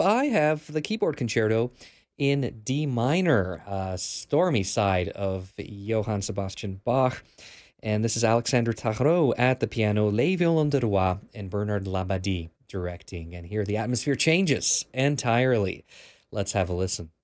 I have the keyboard concerto in D minor, stormy side of Johann Sebastian Bach. And this is Alexandre Tarot at the piano, Les Violons de Roi, and Bernard Labadie directing. And here the atmosphere changes entirely. Let's have a listen.